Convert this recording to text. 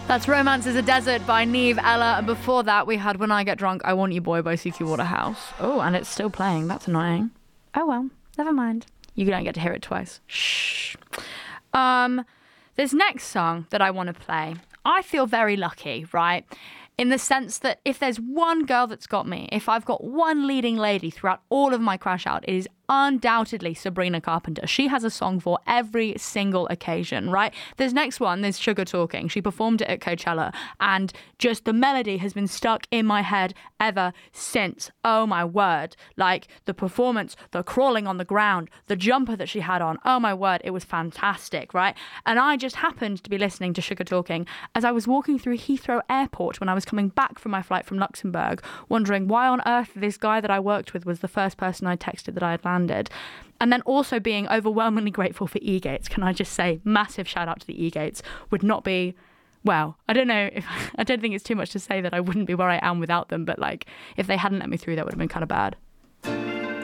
That's Romance is a Desert by Neve Ella. And before that, we had When I Get Drunk, I Want You Boy by CQ Waterhouse. Oh, and it's still playing. That's annoying. Oh, well, never mind. You don't get to hear it twice. Shh. This next song that I want to play, I feel very lucky, right? In the sense that if there's one girl that's got me, if I've got one leading lady throughout all of my Crash Out, it is undoubtedly Sabrina Carpenter. She has a song for every single occasion, right? This next one, there's Sugar Talking. She performed it at Coachella, and just the melody has been stuck in my head ever since. Oh my word. Like the performance, the crawling on the ground, the jumper that she had on. Oh my word, it was fantastic, right? And I just happened to be listening to Sugar Talking as I was walking through Heathrow Airport when I was coming back from my flight from Luxembourg, wondering why on earth this guy that I worked with was the first person I texted that I had landed. And then also being overwhelmingly grateful for E-Gates. Can I just say, massive shout out to the E-Gates. Would not be, well, I don't think it's too much to say that I wouldn't be where I am without them, but like if they hadn't let me through, that would have been kind of bad.